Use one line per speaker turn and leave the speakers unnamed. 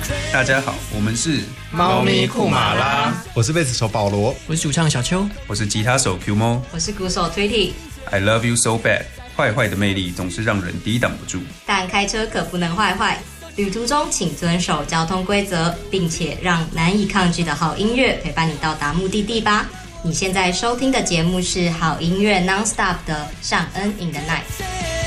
大家好，我们是
猫咪库马拉，
我是贝斯手保罗，
我是主唱小邱，
我是吉他手 QMO，
我是鼓手 Tweety。I
love you so bad， 坏坏的魅力总是让人抵挡不住，
但开车可不能坏坏。旅途中请遵守交通规则，并且让难以抗拒的好音乐陪伴你到达目的地吧。你现在收听的节目是好音乐 Nonstop 的尚恩 in the Night。